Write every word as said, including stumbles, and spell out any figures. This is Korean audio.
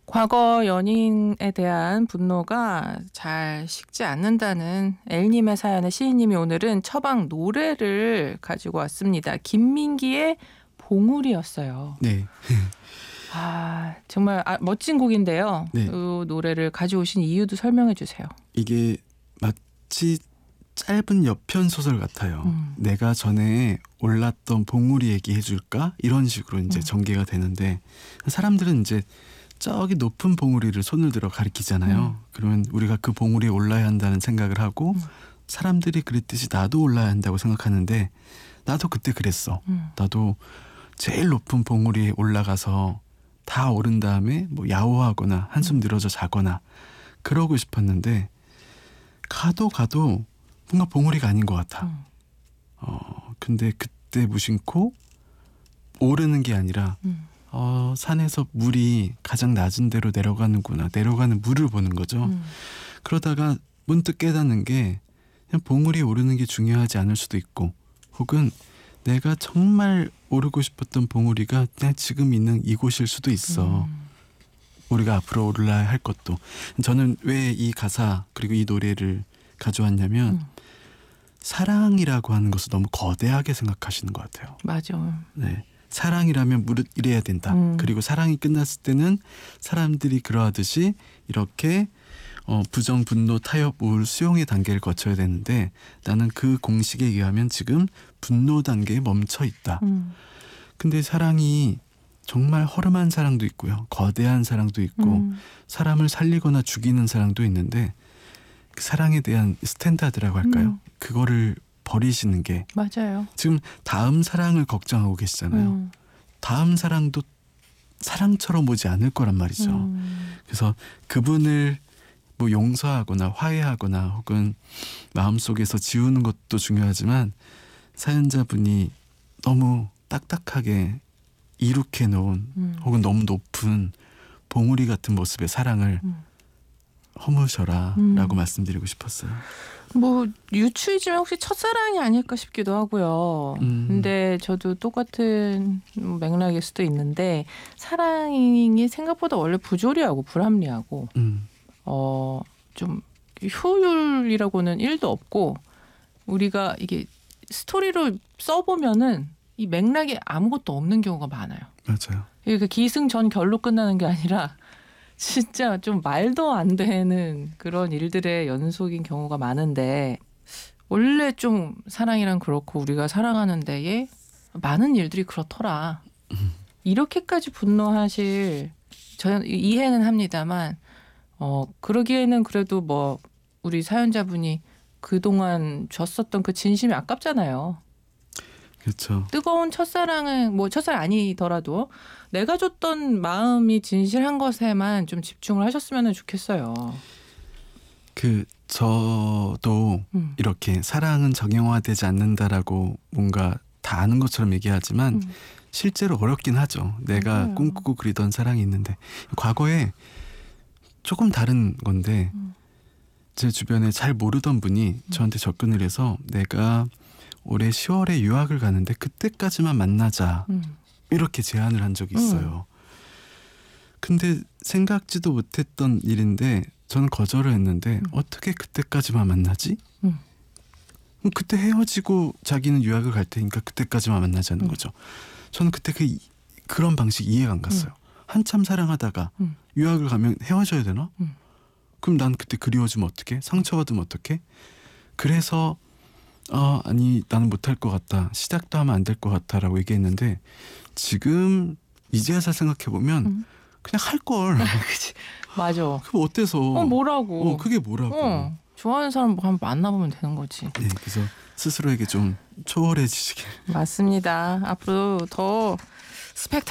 과거 연인에 대한 분노가 잘 식지 않는다는 엘님의 사연에 시인님이 오늘은 처방 노래를 가지고 왔습니다. 김민기의 봉우리였어요. 네. 아 정말 아, 멋진 곡인데요. 네. 이 노래를 가져오신 이유도 설명해 주세요. 이게 마치 짧은 여편 소설 같아요. 음. 내가 전에 올랐던 봉우리 얘기해 줄까? 이런 식으로 이제 음. 전개가 되는데 사람들은 이제 저기 높은 봉우리를 손을 들어 가리키잖아요. 음. 그러면 우리가 그 봉우리에 올라야 한다는 생각을 하고 음. 사람들이 그랬듯이 나도 올라야 한다고 생각하는데 나도 그때 그랬어. 음. 나도 제일 높은 봉우리에 올라가서 다 오른 다음에 뭐 야호하거나 한숨 늘어져 자거나 그러고 싶었는데 가도 가도 뭔가 봉우리가 아닌 것 같아. 음. 어 근데 그때 무심코 오르는 게 아니라 음. 어 산에서 물이 가장 낮은 데로 내려가는구나. 내려가는 물을 보는 거죠. 음. 그러다가 문득 깨닫는 게 그냥 봉우리에 오르는 게 중요하지 않을 수도 있고 혹은 내가 정말 오르고 싶었던 봉우리가 그냥 지금 있는 이곳일 수도 있어. 음. 우리가 앞으로 올라야 할 것도. 저는 왜 이 가사 그리고 이 노래를 가져왔냐면 음. 사랑이라고 하는 것을 너무 거대하게 생각하시는 것 같아요. 맞아. 네, 사랑이라면 무릇 이래야 된다. 음. 그리고 사랑이 끝났을 때는 사람들이 그러하듯이 이렇게 어, 부정, 분노, 타협, 우울, 수용의 단계를 거쳐야 되는데 나는 그 공식에 의하면 지금 분노 단계에 멈춰 있다. 음. 근데 사랑이 정말 허름한 사랑도 있고요. 거대한 사랑도 있고 음. 사람을 살리거나 죽이는 사랑도 있는데 그 사랑에 대한 스탠다드라고 할까요? 음. 그거를 버리시는 게 맞아요. 지금 다음 사랑을 걱정하고 계시잖아요. 음. 다음 사랑도 사랑처럼 오지 않을 거란 말이죠. 음. 그래서 그분을 뭐 용서하거나 화해하거나 혹은 마음속에서 지우는 것도 중요하지만 사연자분이 너무 딱딱하게 이룩해 놓은 음. 혹은 너무 높은 봉우리 같은 모습의 사랑을 음. 허무셔라 음. 라고 말씀드리고 싶었어요. 뭐 유추이지만 혹시 첫사랑이 아닐까 싶기도 하고요. 음. 근데 저도 똑같은 맥락일 수도 있는데 사랑이 생각보다 원래 부조리하고 불합리하고 음. 어, 좀 효율이라고는 일도 없고 우리가 이게 스토리로 써보면은 이 맥락에 아무것도 없는 경우가 많아요. 맞아요. 그러니까 기승전결로 끝나는 게 아니라 진짜 좀 말도 안 되는 그런 일들의 연속인 경우가 많은데 원래 좀 사랑이란 그렇고 우리가 사랑하는 데에 많은 일들이 그렇더라. 이렇게까지 분노하실 저는 이해는 합니다만 어 그러기에는 그래도 뭐 우리 사연자분이 그동안 줬었던 그 진심이 아깝잖아요. 그렇죠. 뜨거운 첫사랑은 뭐 첫사랑 아니더라도 내가 줬던 마음이 진실한 것에만 좀 집중을 하셨으면 좋겠어요. 그 저도 음. 이렇게 사랑은 정형화되지 않는다라고 뭔가 다 아는 것처럼 얘기하지만 음. 실제로 어렵긴 하죠. 내가 맞아요. 꿈꾸고 그리던 사랑이 있는데 과거에 조금 다른 건데 음. 제 주변에 잘 모르던 분이 저한테 접근을 해서 내가 올해 시월에 유학을 가는데 그때까지만 만나자 음. 이렇게 제안을 한 적이 있어요. 근데 생각지도 못했던 일인데 저는 거절을 했는데 음. 어떻게 그때까지만 만나지? 음. 그럼 그때 헤어지고 자기는 유학을 갈 테니까 그때까지만 만나자는 음. 거죠. 저는 그때 그 이- 그런 방식 이해가 안 갔어요. 한참 사랑하다가 음. 유학을 가면 헤어져야 되나? 음. 그럼 난 그때 그리워지면 어떡해? 상처받으면 어떡해? 그래서 아 아니 나는 못할 것 같다. 시작도 하면 안 될 것 같다라고 얘기했는데 지금 이제 와서 생각해보면 음. 그냥 할 걸. 그치. 맞아. 그럼 어때서? 어 뭐라고? 어, 그게 뭐라고? 어, 좋아하는 사람 뭐 한번 만나보면 되는 거지. 네, 그래서 스스로에게 좀 초월해지시길. 맞습니다. 앞으로 더 스펙